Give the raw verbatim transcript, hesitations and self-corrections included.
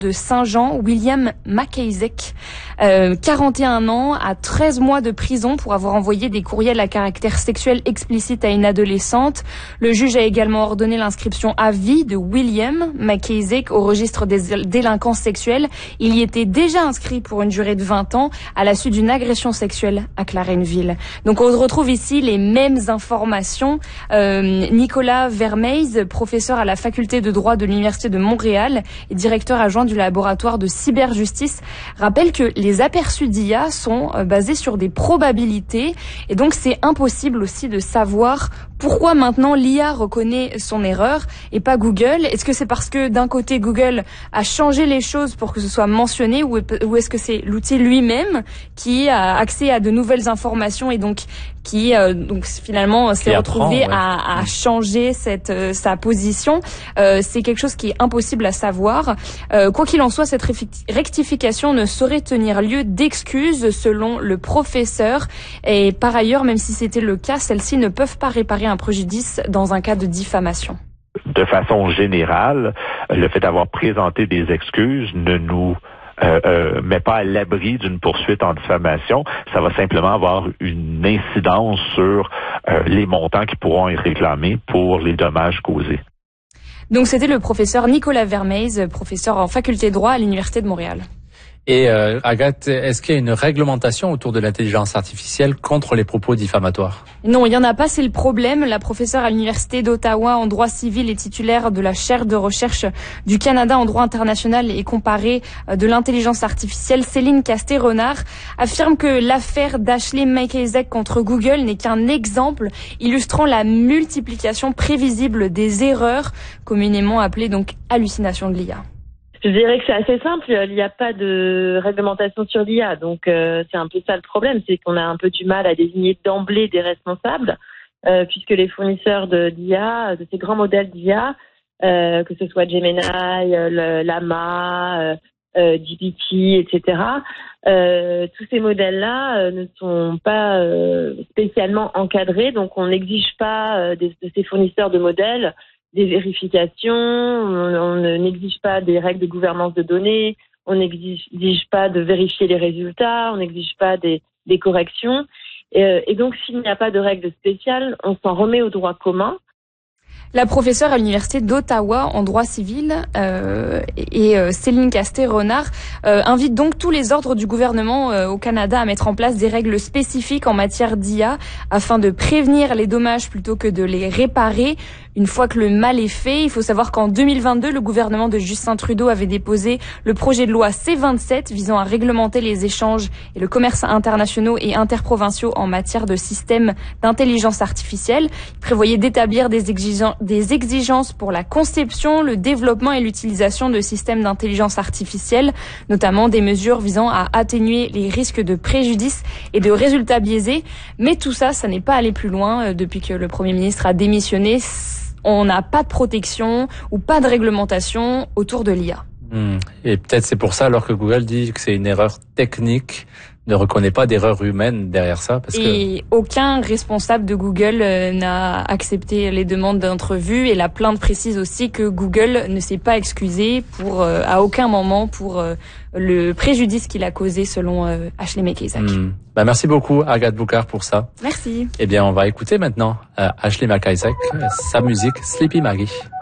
de Saint-Jean, William McIsaac, euh, quarante et un ans, à treize mois de prison pour avoir envoyé des courriels à caractère sexuel explicite à une adolescente. Le juge a également ordonné l'inscription à vie de William McIsaac au registre des délinquants sexuels. Il y était déjà inscrit pour une durée de vingt ans à la suite d'une agression sexuelle à Clarenville. Donc on retrouve ici les mêmes informations. Euh, Nicolas Vermeys, professeur à la faculté de droit de l'Université de Montréal et directeur adjoint du laboratoire de cyberjustice, rappelle que les aperçus d'I A sont basés sur des probabilités et donc c'est impossible aussi de savoir pourquoi maintenant l'I A reconnaît son erreur et pas Google. Est-ce que c'est parce que d'un côté Google a changé les choses pour que ce soit mentionné ou est-ce que c'est l'outil lui-même qui a accès à de nouvelles informations et donc qui euh, donc finalement s'est retrouvé apprend, ouais. à, à changer cette euh, sa position. Euh, c'est quelque chose qui est impossible à savoir. Euh, quoi qu'il en soit, cette rectification ne saurait tenir lieu d'excuse selon le professeur. Et par ailleurs, même si c'était le cas, celles-ci ne peuvent pas réparer un préjudice dans un cas de diffamation. De façon générale, le fait d'avoir présenté des excuses ne nous Euh, euh, mais pas à l'abri d'une poursuite en diffamation. Ça va simplement avoir une incidence sur euh, les montants qui pourront être réclamés pour les dommages causés. Donc c'était le professeur Nicolas Vermeys, professeur en faculté de droit à l'Université de Montréal. Et euh, Agathe, est-ce qu'il y a une réglementation autour de l'intelligence artificielle contre les propos diffamatoires? Non, il n'y en a pas, c'est le problème. La professeure à l'Université d'Ottawa en droit civil et titulaire de la chaire de recherche du Canada en droit international et comparé de l'intelligence artificielle, Céline Casté-Renard, affirme que l'affaire d'Ashley McIsaac contre Google n'est qu'un exemple illustrant la multiplication prévisible des erreurs, communément appelées donc hallucinations de l'I A. Je dirais que c'est assez simple, il n'y a pas de réglementation sur l'I A, donc euh, c'est un peu ça le problème, c'est qu'on a un peu du mal à désigner d'emblée des responsables, euh, puisque les fournisseurs de d'I A, de ces grands modèles d'I A, euh, que ce soit Gemini, le, Llama, euh, euh, G P T, et cetera, euh, tous ces modèles-là euh, ne sont pas euh, spécialement encadrés, donc on n'exige pas euh, des, de ces fournisseurs de modèles des vérifications, on, on n'exige pas des règles de gouvernance de données, on n'exige pas de vérifier les résultats, on n'exige pas des, des corrections. Et, et donc, s'il n'y a pas de règles spéciales, on s'en remet au droit commun. La professeure à l'Université d'Ottawa en droit civil euh, et euh, Céline Casté-Renard euh, invite donc tous les ordres du gouvernement euh, au Canada à mettre en place des règles spécifiques en matière d'I A afin de prévenir les dommages plutôt que de les réparer. Une fois que le mal est fait, il faut savoir qu'en deux mille vingt-deux, le gouvernement de Justin Trudeau avait déposé le projet de loi C vingt-sept visant à réglementer les échanges et le commerce internationaux et interprovinciaux en matière de systèmes d'intelligence artificielle. Il prévoyait d'établir des exigences des exigences pour la conception, le développement et l'utilisation de systèmes d'intelligence artificielle, notamment des mesures visant à atténuer les risques de préjudice et de résultats biaisés. Mais tout ça, ça n'est pas allé plus loin. Depuis que le Premier ministre a démissionné, on n'a pas de protection ou pas de réglementation autour de l'I A. Mmh. Et peut-être c'est pour ça alors que Google dit que c'est une erreur technique, ne reconnaît pas d'erreur humaine derrière ça. Parce et que... aucun responsable de Google euh, n'a accepté les demandes d'entrevue et la plainte précise aussi que Google ne s'est pas excusé pour euh, à aucun moment pour euh, le préjudice qu'il a causé selon euh, Ashley McIsaac. Mmh. Bah, merci beaucoup Agathe Boucard pour ça. Merci. Eh bien on va écouter maintenant euh, Ashley McIsaac, sa musique Sleepy Maggie.